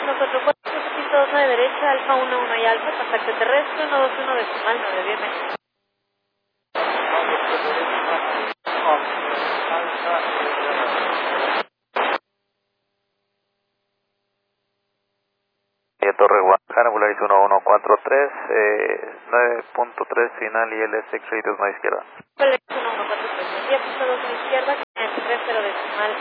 144, pista 29 derecha, Alfa 11 y Alfa, contacto terrestre, 121 decimal 9, bien. Torre Guadalajara, Volaris 1143, 9.3 final y LS X-Ray a izquierda. Volaris 1143, día pista 2 a la izquierda, 30 decimal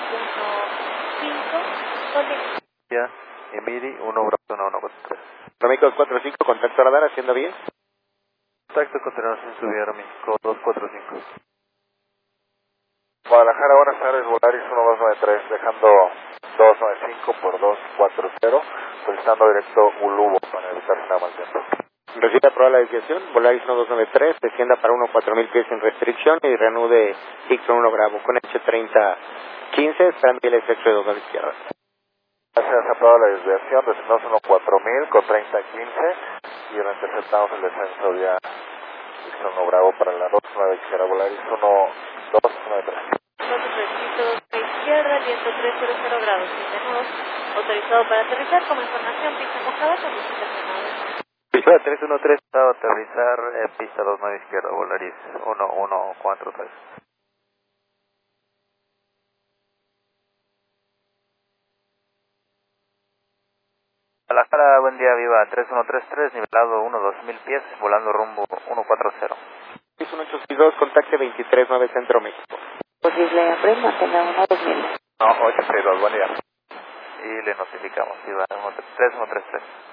15, ya, Emiri 1143. México 45, contacto radar, haciendo bien. Contacto, continuación subida, México 245. Guadalajara, buenas tardes, Volaris 1293, dejando 295 por 240, solicitando directo Ulubo para evitar nada mal tiempo. Recibe aprobada la desviación, Volaris 1293, descienda para 14000 pies sin restricción y reanude X 1 Bravo con H3015, esperando el efecto de 2 a la izquierda. Gracias, aprobada la desviación, descendamos 14000 con 3015 y ahora interceptamos el descenso ya X 1 Bravo para la 29 izquierda, Volaris 1293. Pista 2 a la izquierda, viento 300 grados, 7 nudos, autorizado para aterrizar, como información, pista mojada, condición terminada. Pista 313, para aterrizar, pista 29 izquierda, Volaris 1143. Guadalajara, buen día, viva 3133, nivelado 1-2000 pies, volando rumbo 140. 6182, contacte 239 Centro México. Posible upgrade, mantenga 1-2000. No, 862, buen día. Y le notificamos, viva 3133.